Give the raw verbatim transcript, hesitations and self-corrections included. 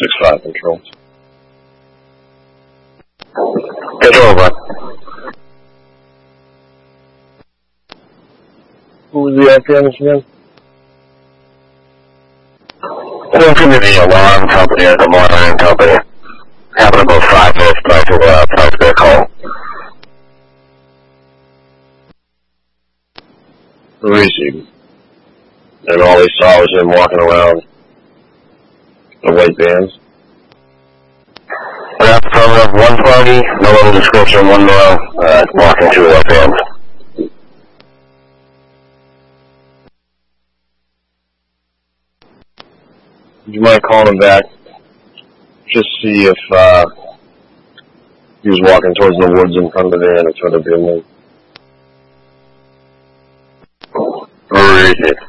six five control. Control, bud. Who was the Afghanistan? Well, from the alarm company or the monitoring company. Happened about five minutes prior to the prior to their call. Who is he? And all they saw was him walking around the white vans. Yeah, from one party, no other description, one male, uh, walking two white vans. Would you mind calling him back? Just see if uh, he was walking towards the woods in front of the van in front of the building. Where is it?